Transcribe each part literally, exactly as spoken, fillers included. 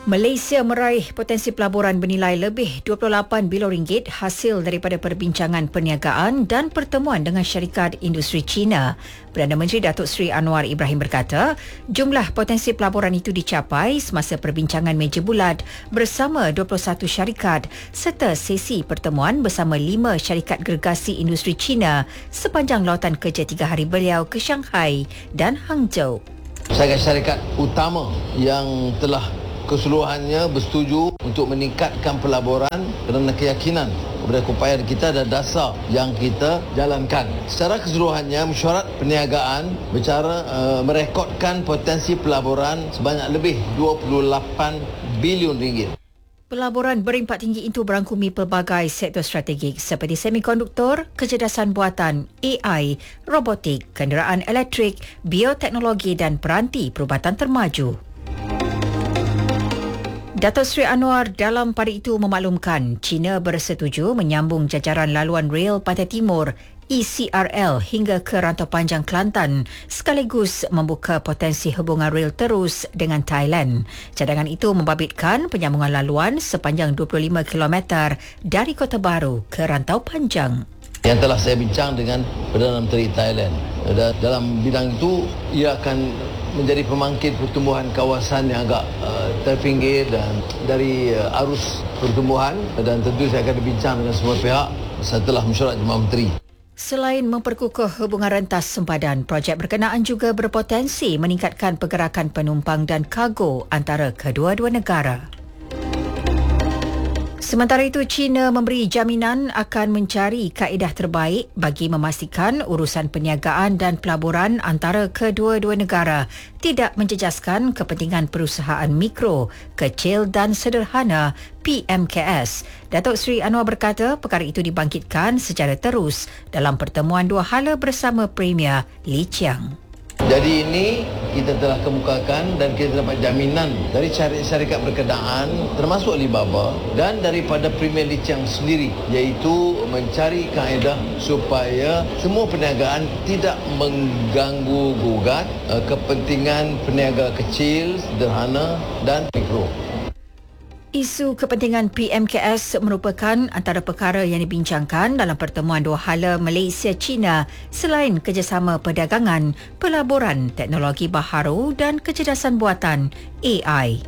Malaysia meraih potensi pelaburan bernilai lebih dua puluh lapan bilion ringgit hasil daripada perbincangan perniagaan dan pertemuan dengan syarikat industri China. Perdana Menteri Datuk Seri Anwar Ibrahim berkata, jumlah potensi pelaburan itu dicapai semasa perbincangan meja bulat bersama dua puluh satu syarikat serta sesi pertemuan bersama lima syarikat gergasi industri China sepanjang lautan kerja tiga hari beliau ke Shanghai dan Hangzhou. Syarikat-syarikat utama yang telah keseluruhannya bersetuju untuk meningkatkan pelaburan kerana keyakinan kepada upaya kita dan dasar yang kita jalankan. Secara keseluruhannya, mesyuarat perniagaan bercara uh, merekodkan potensi pelaburan sebanyak lebih dua puluh lapan bilion ringgit. Pelaburan berimpak tinggi itu berangkumi pelbagai sektor strategik seperti semikonduktor, kecerdasan buatan, A I, robotik, kenderaan elektrik, bioteknologi dan peranti perubatan termaju. Datuk Seri Anwar dalam pada itu memaklumkan China bersetuju menyambung jajaran laluan rel Pantai Timur E C R L hingga ke Rantau Panjang Kelantan sekaligus membuka potensi hubungan rel terus dengan Thailand. Cadangan itu membabitkan penyambungan laluan sepanjang dua puluh lima kilometer dari Kota Baru ke Rantau Panjang. Yang telah saya bincang dengan Perdana Menteri Thailand. Dan dalam bidang itu, ia akan menjadi pemangkit pertumbuhan kawasan yang agak uh, terpinggir dan dari uh, arus pertumbuhan, dan tentu saya akan berbincang dengan semua pihak setelah mesyuarat Jemaah Menteri. Selain memperkukuh hubungan rentas sempadan, projek berkenaan juga berpotensi meningkatkan pergerakan penumpang dan kargo antara kedua-dua negara. Sementara itu, China memberi jaminan akan mencari kaedah terbaik bagi memastikan urusan perniagaan dan pelaburan antara kedua-dua negara tidak menjejaskan kepentingan perusahaan mikro, kecil dan sederhana P M K S. Datuk Seri Anwar berkata perkara itu dibangkitkan secara terus dalam pertemuan dua hala bersama Premier Lee Chiang. Jadi ini kita telah kemukakan dan kita dapat jaminan dari syarikat berkenaan termasuk Alibaba dan daripada Premier Lee Chiang sendiri, iaitu mencari kaedah supaya semua perniagaan tidak mengganggu gugat uh, kepentingan peniaga kecil, sederhana dan mikro. Isu kepentingan P M K S merupakan antara perkara yang dibincangkan dalam pertemuan dua hala Malaysia-China selain kerjasama perdagangan, pelaburan, teknologi baharu dan kecerdasan buatan A I.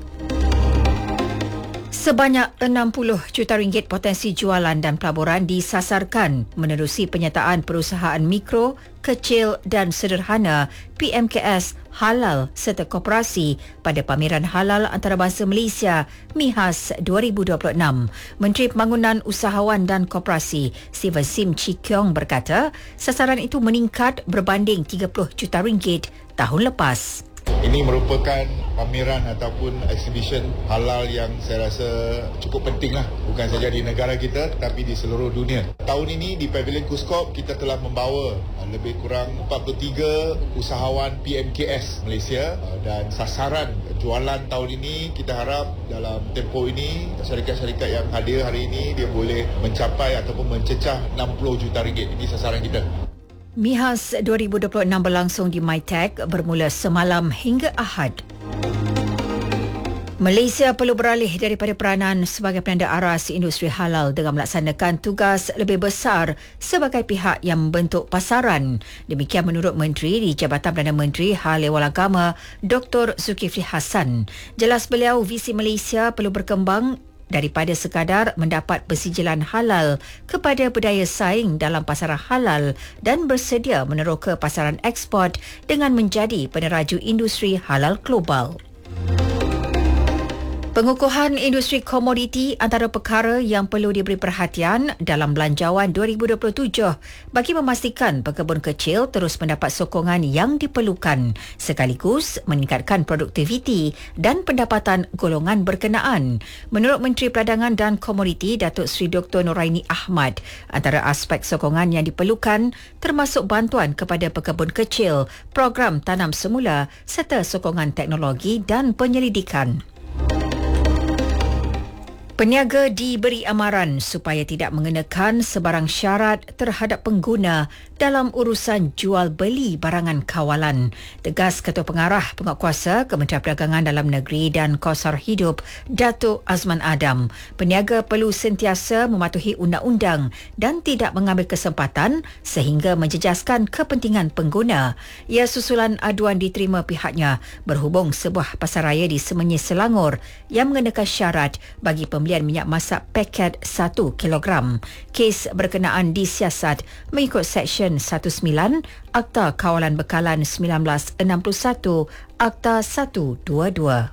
Sebanyak enam puluh juta ringgit potensi jualan dan pelaburan disasarkan menerusi penyertaan perusahaan mikro, kecil dan sederhana P M K S Halal serta Koperasi pada Pameran Halal Antarabangsa Malaysia MIHAS dua ribu dua puluh enam. Menteri Pembangunan Usahawan dan Koperasi Siva Sim Chee Kiong berkata sasaran itu meningkat berbanding tiga puluh juta ringgit tahun lepas. Ini merupakan pameran ataupun exhibition halal yang saya rasa cukup penting lah. Bukan saja di negara kita tetapi di seluruh dunia. Tahun ini di Pavilion Kuskop kita telah membawa lebih kurang empat puluh tiga usahawan P M K S Malaysia, dan sasaran jualan tahun ini kita harap dalam tempoh ini syarikat-syarikat yang hadir hari ini dia boleh mencapai ataupun mencecah enam puluh juta ringgit. Ini sasaran kita. MIHAS dua ribu dua puluh enam berlangsung di MyTech bermula semalam hingga Ahad. Malaysia perlu beralih daripada peranan sebagai penanda aras industri halal dengan melaksanakan tugas lebih besar sebagai pihak yang membentuk pasaran. Demikian menurut Menteri di Jabatan Perdana Menteri Hal Ehwal Agama Doktor Zulkifli Hassan. Jelas beliau visi Malaysia perlu berkembang daripada sekadar mendapat persijilan halal kepada berdaya saing dalam pasaran halal dan bersedia meneroka pasaran ekspor dengan menjadi peneraju industri halal global. Pengukuhan industri komoditi antara perkara yang perlu diberi perhatian dalam belanjawan dua ribu dua puluh tujuh bagi memastikan pekebun kecil terus mendapat sokongan yang diperlukan sekaligus meningkatkan produktiviti dan pendapatan golongan berkenaan. Menurut Menteri Perdagangan dan Komoditi Datuk Seri Doktor Noraini Ahmad, antara aspek sokongan yang diperlukan termasuk bantuan kepada pekebun kecil, program tanam semula serta sokongan teknologi dan penyelidikan. Peniaga diberi amaran supaya tidak mengenakan sebarang syarat terhadap pengguna dalam urusan jual beli barangan kawalan. Tegas Ketua Pengarah Penguatkuasa Kementerian Perdagangan Dalam Negeri dan Kosar Hidup, Datuk Azman Adam. Peniaga perlu sentiasa mematuhi undang-undang dan tidak mengambil kesempatan sehingga menjejaskan kepentingan pengguna. Ia susulan aduan diterima pihaknya berhubung sebuah pasaraya di Semenyi Selangor yang mengenakan syarat bagi pembelian minyak masak paket satu kilogram. Kes berkenaan disiasat mengikut Seksyen sembilan belas Akta Kawalan Bekalan seribu sembilan ratus enam puluh satu Akta seratus dua puluh dua.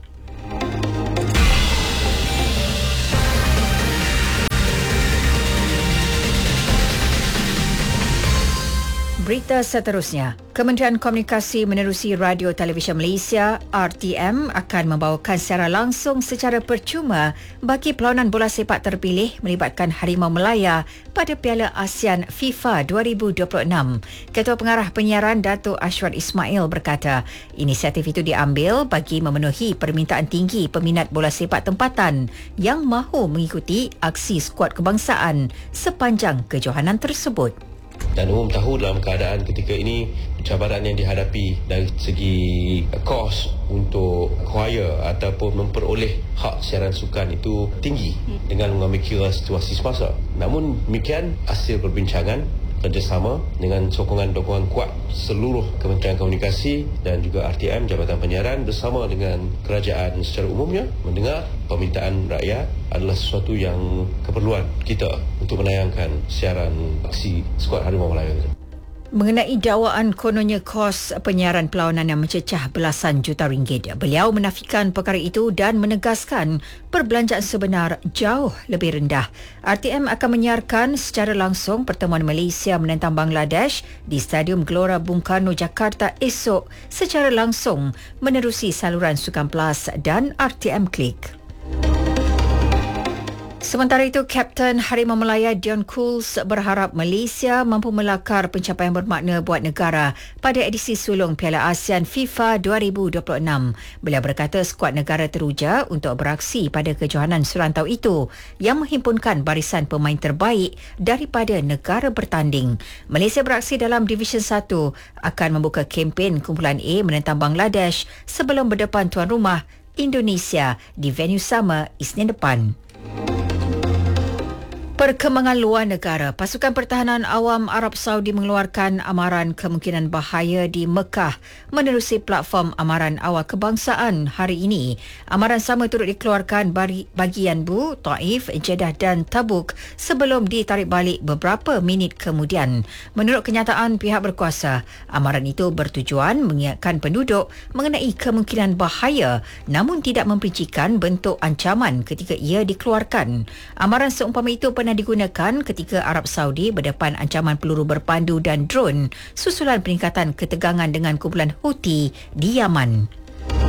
Berita seterusnya, Kementerian Komunikasi Menerusi Radio Televisyen Malaysia R T M akan membawakan secara langsung secara percuma bagi perlawanan bola sepak terpilih melibatkan Harimau Melaya pada Piala ASEAN FIFA dua ribu dua puluh enam. Ketua Pengarah Penyiaran Datuk Ashwat Ismail berkata, inisiatif itu diambil bagi memenuhi permintaan tinggi peminat bola sepak tempatan yang mahu mengikuti aksi skuad kebangsaan sepanjang kejohanan tersebut. Dan umum tahu dalam keadaan ketika ini cabaran yang dihadapi dari segi kos untuk acquire ataupun memperoleh hak siaran sukan itu tinggi dengan mengambil kira situasi semasa. Namun demikian, hasil perbincangan kerjasama dengan sokongan-dokongan kuat seluruh Kementerian Komunikasi dan juga R T M Jabatan Penyiaran bersama dengan kerajaan secara umumnya mendengar permintaan rakyat adalah sesuatu yang keperluan kita untuk menayangkan siaran aksi skuad Harimau Melaya. Mengenai dakwaan kononnya kos penyiaran perlawanan yang mencecah belasan juta ringgit, beliau menafikan perkara itu dan menegaskan perbelanjaan sebenar jauh lebih rendah. R T M akan menyiarkan secara langsung pertemuan Malaysia menentang Bangladesh di Stadium Gelora Bung Karno, Jakarta esok secara langsung menerusi saluran Sukan Plus dan R T M Klik. Sementara itu, Kapten Harimau Melaya Dion Cools berharap Malaysia mampu melakar pencapaian bermakna buat negara pada edisi sulung Piala ASEAN FIFA dua ribu dua puluh enam. Beliau berkata skuad negara teruja untuk beraksi pada kejohanan surantau itu yang menghimpunkan barisan pemain terbaik daripada negara bertanding. Malaysia beraksi dalam Division satu akan membuka kempen Kumpulan A menentang Bangladesh sebelum berdepan tuan rumah Indonesia di venue sama Isnin depan. Perkembangan luar negara, Pasukan Pertahanan Awam Arab Saudi mengeluarkan amaran kemungkinan bahaya di Mekah menerusi platform amaran awal kebangsaan hari ini. Amaran sama turut dikeluarkan bagi Yanbu, Taif, Jeddah dan Tabuk sebelum ditarik balik beberapa minit kemudian. Menurut kenyataan pihak berkuasa, amaran itu bertujuan mengingatkan penduduk mengenai kemungkinan bahaya namun tidak memperincikan bentuk ancaman ketika ia dikeluarkan. Amaran seumpama itu pernah digunakan ketika Arab Saudi berdepan ancaman peluru berpandu dan drone susulan peningkatan ketegangan dengan kumpulan Houthi di Yaman.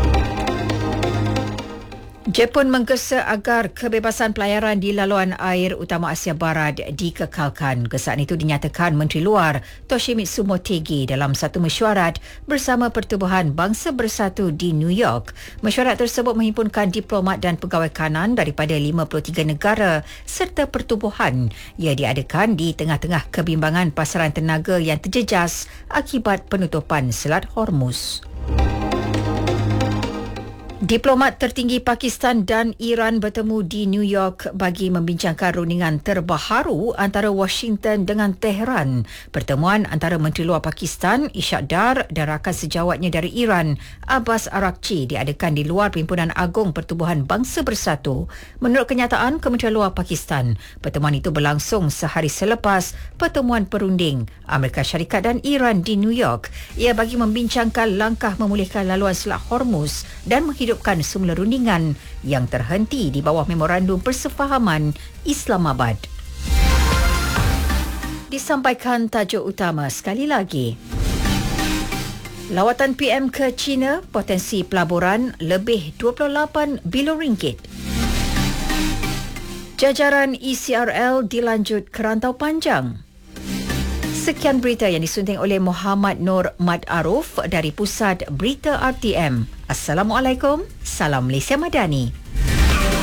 Jepun menggesa agar kebebasan pelayaran di laluan air utama Asia Barat dikekalkan. Gesaan itu dinyatakan Menteri Luar Toshimitsu Motegi dalam satu mesyuarat bersama Pertubuhan Bangsa Bersatu di New York. Mesyuarat tersebut menghimpunkan diplomat dan pegawai kanan daripada lima puluh tiga negara serta pertubuhan. Ia diadakan di tengah-tengah kebimbangan pasaran tenaga yang terjejas akibat penutupan Selat Hormuz. Diplomat tertinggi Pakistan dan Iran bertemu di New York bagi membincangkan rundingan terbaharu antara Washington dengan Tehran. Pertemuan antara Menteri Luar Pakistan Ishak Dar dan rakan sejawatnya dari Iran Abbas Araghchi diadakan di luar Perhimpunan Agung Pertubuhan Bangsa Bersatu. Menurut kenyataan Kementerian Luar Pakistan, pertemuan itu berlangsung sehari selepas pertemuan perunding Amerika Syarikat dan Iran di New York. Ia bagi membincangkan langkah memulihkan laluan Selat Hormuz dan menghidupkan semula rundingan yang terhenti di bawah Memorandum Persefahaman Islamabad. Disampaikan tajuk utama sekali lagi. Lawatan P M ke China, potensi pelaburan lebih dua puluh lapan bilion ringgit. Jajaran E C R L dilanjut ke rantau panjang. Sekian berita yang disunting oleh Muhammad Nur Mad Aruf dari Pusat Berita R T M. Assalamualaikum, salam Malaysia Madani.